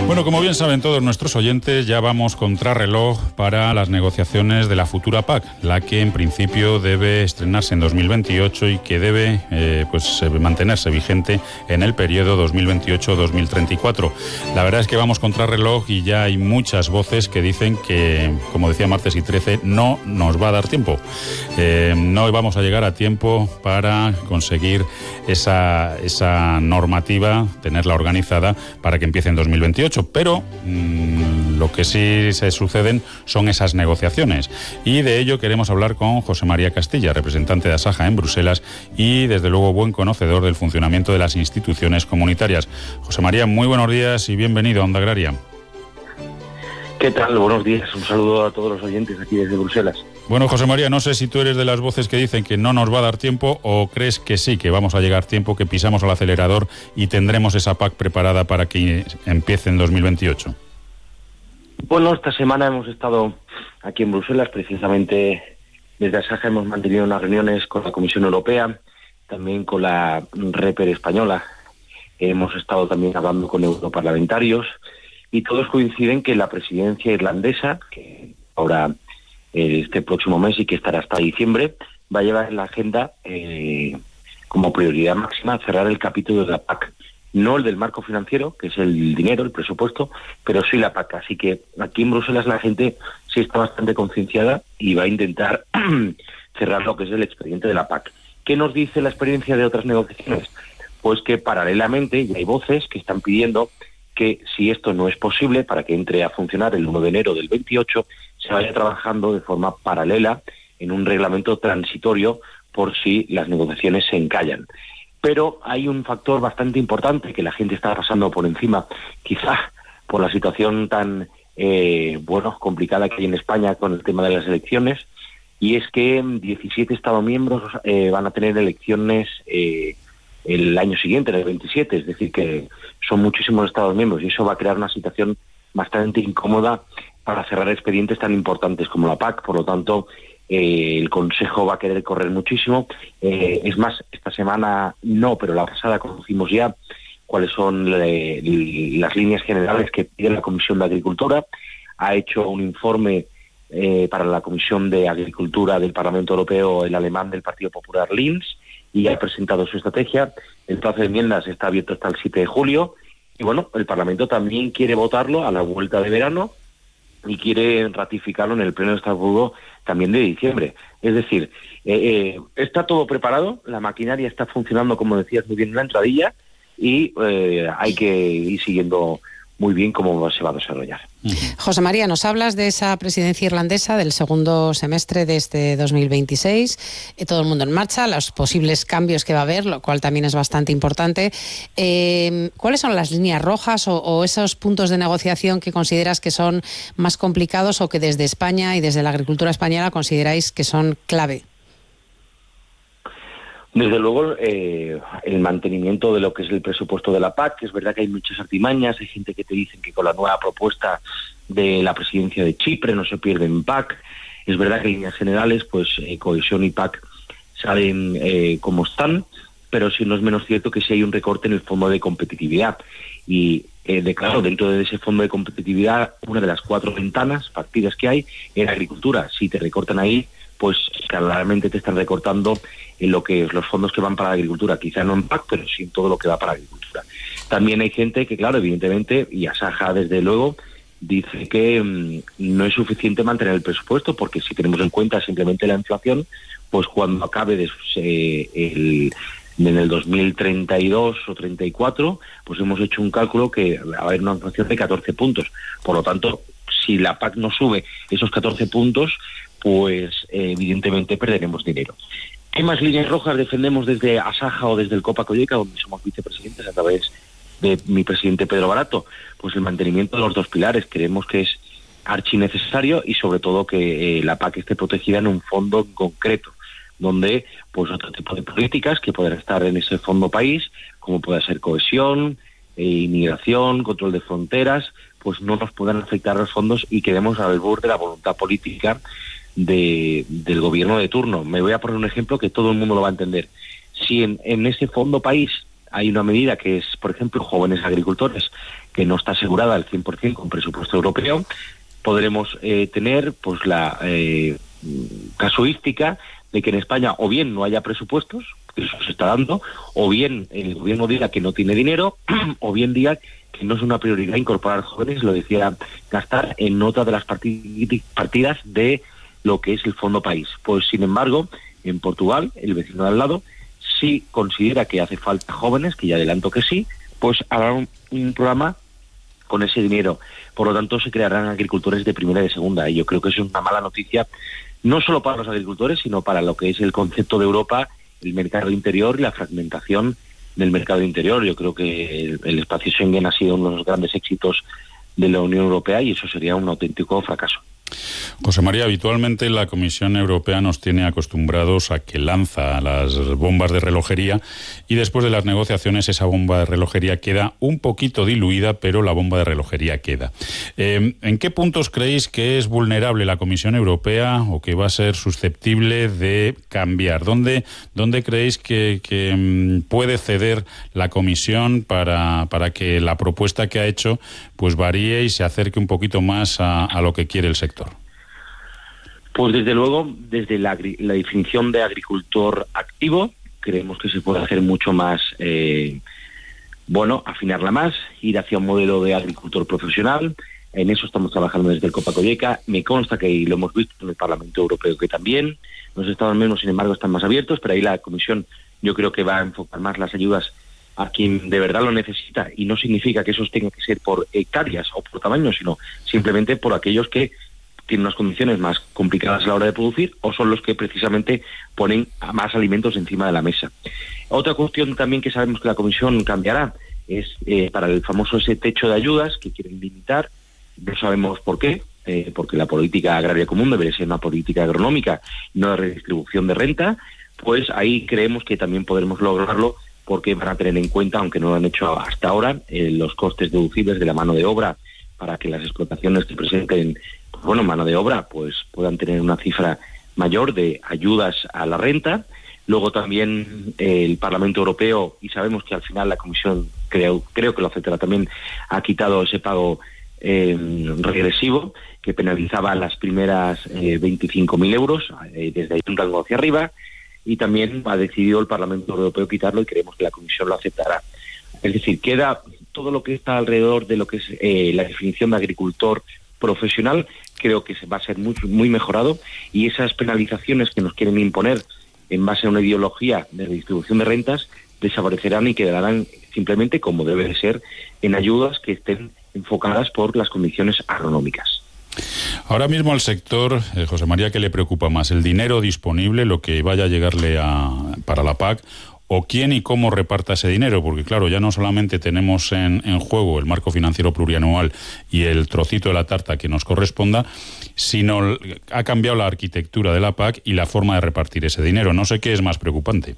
Bueno, como bien saben todos nuestros oyentes, ya vamos contrarreloj para las negociaciones de la futura PAC, la que en principio debe estrenarse en 2028 y que debe mantenerse vigente en el periodo 2028-2034. La verdad es que vamos contrarreloj y ya hay muchas voces que dicen que, como decía Martes y 13, no nos va a dar tiempo. No vamos a llegar a tiempo para conseguir esa normativa, tenerla organizada para que empiece en 2028. Pero lo que sí se suceden son esas negociaciones, y de ello queremos hablar con José María Castilla, representante de Asaja en Bruselas y desde luego buen conocedor del funcionamiento de las instituciones comunitarias. José María, muy buenos días y bienvenido a Onda Agraria. ¿Qué tal? Buenos días, un saludo a todos los oyentes aquí desde Bruselas. Bueno, José María, no sé si tú eres de las voces que dicen que no nos va a dar tiempo o crees que sí, que vamos a llegar a tiempo, que pisamos el acelerador y tendremos esa PAC preparada para que empiece en 2028. Bueno, esta semana hemos estado aquí en Bruselas, precisamente desde Asaja hemos mantenido unas reuniones con la Comisión Europea, también con la REPER española. Hemos estado también hablando con europarlamentarios y todos coinciden que la presidencia irlandesa, que ahora este próximo mes y que estará hasta diciembre, va a llevar en la agenda como prioridad máxima cerrar el capítulo de la PAC. No el del marco financiero, que es el dinero, el presupuesto, pero sí la PAC. Así que aquí en Bruselas la gente sí está bastante concienciada y va a intentar cerrar lo que es el expediente de la PAC. ¿Qué nos dice la experiencia de otras negociaciones? Pues que paralelamente ya hay voces que están pidiendo que si esto no es posible, para que entre a funcionar el 1 de enero del 28, se vaya trabajando de forma paralela en un reglamento transitorio por si las negociaciones se encallan. Pero hay un factor bastante importante que la gente está pasando por encima, quizá por la situación tan complicada que hay en España con el tema de las elecciones, y es que 17 Estados miembros van a tener elecciones el año siguiente, en el 27, es decir, que son muchísimos Estados miembros y eso va a crear una situación bastante incómoda para cerrar expedientes tan importantes como la PAC. Por lo tanto, el Consejo va a querer correr muchísimo. Es más, esta semana no, pero la pasada conocimos ya cuáles son las líneas generales que pide la Comisión de Agricultura. Ha hecho un informe para la Comisión de Agricultura del Parlamento Europeo, el alemán del Partido Popular, Linz, y ha presentado su estrategia. El plazo de enmiendas está abierto hasta el 7 de julio. Y bueno, el Parlamento también quiere votarlo a la vuelta de verano y quiere ratificarlo en el Pleno de Estrasburgo también de diciembre. Es decir, está todo preparado, la maquinaria está funcionando, como decías muy bien, en la entradilla, y hay que ir siguiendo muy bien cómo se va a desarrollar. José María, nos hablas de esa presidencia irlandesa del segundo semestre de este 2026, todo el mundo en marcha, los posibles cambios que va a haber, lo cual también es bastante importante. ¿Cuáles son las líneas rojas o esos puntos de negociación que consideras que son más complicados o que desde España y desde la agricultura española consideráis que son clave? Desde luego, el mantenimiento de lo que es el presupuesto de la PAC. Es verdad que hay muchas artimañas, hay gente que te dicen que con la nueva propuesta de la presidencia de Chipre no se pierde en PAC. Es verdad que en líneas generales, pues cohesión y PAC salen como están, pero sí no es menos cierto que sí hay un recorte en el fondo de competitividad. Y claro, dentro de ese fondo de competitividad, una de las 4 partidas que hay, en agricultura. Si te recortan ahí, pues claramente te están recortando en lo que es los fondos que van para la agricultura, quizá no en PAC, pero sí en todo lo que va para la agricultura. También hay gente que, claro, evidentemente, y Asaja desde luego, dice que no es suficiente mantener el presupuesto, porque si tenemos en cuenta simplemente la inflación, pues cuando acabe en el 2032 o 34, pues hemos hecho un cálculo que va a haber una inflación de 14 puntos. Por lo tanto, si la PAC no sube esos 14 puntos, pues evidentemente perderemos dinero. ¿Qué más líneas rojas defendemos desde Asaja o desde el Copa Cogeca, donde somos vicepresidentes a través de mi presidente Pedro Barato? Pues el mantenimiento de los 2 pilares. Creemos que es archinecesario y sobre todo que la PAC esté protegida en un fondo concreto, donde pues otro tipo de políticas que podrán estar en ese fondo país, como pueda ser cohesión, inmigración, control de fronteras, pues no nos puedan afectar los fondos y quedemos al borde de la voluntad política del gobierno de turno. Me voy a poner un ejemplo que todo el mundo lo va a entender. Si en ese fondo país hay una medida que es, por ejemplo, jóvenes agricultores, que no está asegurada al 100% con presupuesto europeo. Podremos tener pues la casuística de que en España o bien no haya presupuestos, que eso se está dando, o bien el gobierno diga que no tiene dinero, o bien diga que no es una prioridad incorporar jóvenes, lo decía Gastar, en otra de las partidas de lo que es el Fondo País. Pues sin embargo, en Portugal, el vecino de al lado, sí considera que hace falta jóvenes, que ya adelanto que sí, pues habrá un programa con ese dinero. Por lo tanto, se crearán agricultores de primera y de segunda. Y yo creo que eso es una mala noticia, no solo para los agricultores, sino para lo que es el concepto de Europa, el mercado interior y la fragmentación del mercado interior. Yo creo que el espacio Schengen ha sido uno de los grandes éxitos de la Unión Europea y eso sería un auténtico fracaso. José María, habitualmente la Comisión Europea nos tiene acostumbrados a que lanza las bombas de relojería y después de las negociaciones esa bomba de relojería queda un poquito diluida, pero la bomba de relojería queda. ¿En qué puntos creéis que es vulnerable la Comisión Europea o que va a ser susceptible de cambiar? ¿Dónde creéis que puede ceder la Comisión para que la propuesta que ha hecho pues varíe y se acerque un poquito más a lo que quiere el sector? Pues desde luego, desde la definición de agricultor activo, creemos que se puede hacer mucho más, afinarla más, ir hacia un modelo de agricultor profesional. En eso estamos trabajando desde el Copa-Cogeca. Me consta que, y lo hemos visto en el Parlamento Europeo, que también los Estados miembros, sin embargo, están más abiertos, pero ahí la Comisión yo creo que va a enfocar más las ayudas a quien de verdad lo necesita, y no significa que esos tengan que ser por hectáreas o por tamaño, sino simplemente por aquellos que tienen unas condiciones más complicadas a la hora de producir o son los que precisamente ponen más alimentos encima de la mesa. Otra cuestión también que sabemos que la Comisión cambiará es para el famoso ese techo de ayudas que quieren limitar. No sabemos por qué, porque la política agraria común debe ser una política agronómica, no de redistribución de renta. Pues ahí creemos que también podremos lograrlo porque van a tener en cuenta, aunque no lo han hecho hasta ahora, los costes deducibles de la mano de obra para que las explotaciones que presenten mano de obra pues puedan tener una cifra mayor de ayudas a la renta. Luego también el Parlamento Europeo, y sabemos que al final la Comisión, creo que lo aceptará también, ha quitado ese pago regresivo que penalizaba las primeras 25.000 euros, desde ahí un rango hacia arriba, y también ha decidido el Parlamento Europeo quitarlo y creemos que la Comisión lo aceptará. Es decir, queda todo lo que está alrededor de lo que es la definición de agricultor profesional, creo que va a ser muy mejorado, y esas penalizaciones que nos quieren imponer en base a una ideología de redistribución de rentas desaparecerán y quedarán simplemente, como debe de ser, en ayudas que estén enfocadas por las condiciones agronómicas. Ahora mismo al sector, José María, ¿qué le preocupa más? ¿El dinero disponible, lo que vaya a llegarle para la PAC, o quién y cómo reparta ese dinero? Porque claro, ya no solamente tenemos en juego el marco financiero plurianual y el trocito de la tarta que nos corresponda, sino ha cambiado la arquitectura de la PAC y la forma de repartir ese dinero. No sé qué es más preocupante.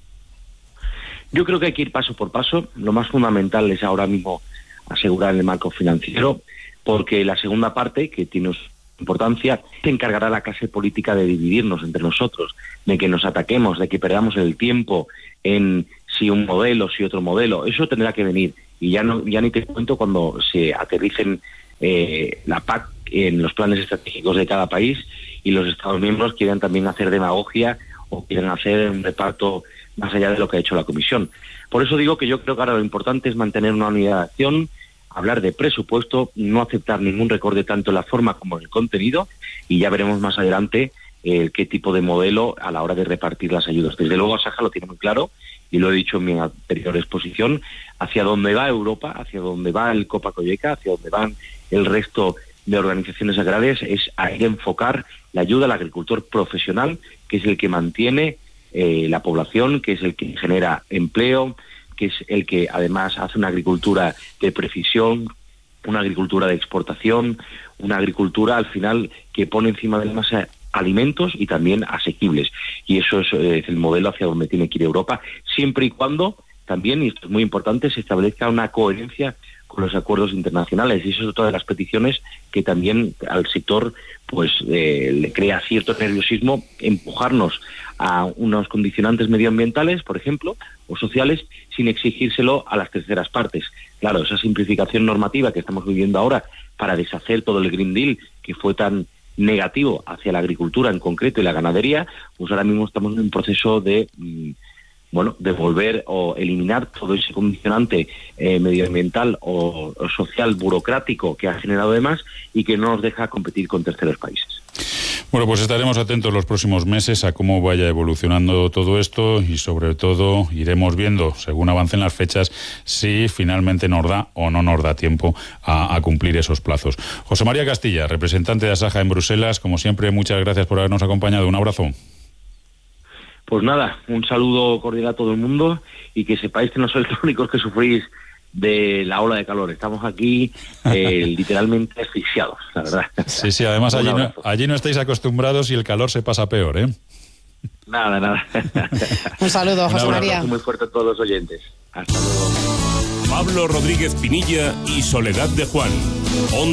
Yo creo que hay que ir paso por paso. Lo más fundamental es ahora mismo asegurar el marco financiero, porque la segunda parte, que tiene importancia, se encargará la clase política de dividirnos entre nosotros, de que nos ataquemos, de que perdamos el tiempo en si un modelo, si otro modelo. Eso tendrá que venir, y ya ni te cuento cuando se aterricen la PAC en los planes estratégicos de cada país y los Estados miembros quieran también hacer demagogia o quieran hacer un reparto más allá de lo que ha hecho la Comisión. Por eso digo que yo creo que ahora lo importante es mantener una unidad de acción, hablar de presupuesto, no aceptar ningún recorte tanto en la forma como en el contenido, y ya veremos más adelante qué tipo de modelo a la hora de repartir las ayudas. Desde luego Asaja lo tiene muy claro, y lo he dicho en mi anterior exposición, hacia dónde va Europa, hacia dónde va el Copa-Cogeca, hacia dónde van el resto de organizaciones agrarias, es a ir a enfocar la ayuda al agricultor profesional, que es el que mantiene la población, que es el que genera empleo, que es el que además hace una agricultura de precisión, una agricultura de exportación, una agricultura al final que pone encima de la mesa alimentos y también asequibles. Y eso es el modelo hacia donde tiene que ir Europa, siempre y cuando también, y esto es muy importante, se establezca una coherencia con los acuerdos internacionales, y eso es otra de las peticiones que también al sector pues le crea cierto nerviosismo, empujarnos a unos condicionantes medioambientales, por ejemplo, o sociales, sin exigírselo a las terceras partes. Claro, esa simplificación normativa que estamos viviendo ahora para deshacer todo el Green Deal, que fue tan negativo hacia la agricultura en concreto y la ganadería, pues ahora mismo estamos en un proceso de de volver o eliminar todo ese condicionante medioambiental o social burocrático que ha generado de más y que no nos deja competir con terceros países. Bueno, pues estaremos atentos los próximos meses a cómo vaya evolucionando todo esto y sobre todo iremos viendo, según avancen las fechas, si finalmente nos da o no nos da tiempo a cumplir esos plazos. José María Castilla, representante de Asaja en Bruselas, como siempre, muchas gracias por habernos acompañado. Un abrazo. Pues nada, un saludo cordial a todo el mundo y que sepáis que no sois los únicos que sufrís de la ola de calor. Estamos aquí literalmente asfixiados, la verdad. Sí, además allí no estáis acostumbrados y el calor se pasa peor, ¿eh? Nada. Un saludo, José María. Un abrazo muy fuerte a todos los oyentes. Hasta luego. Pablo Rodríguez Pinilla y Soledad de Juan.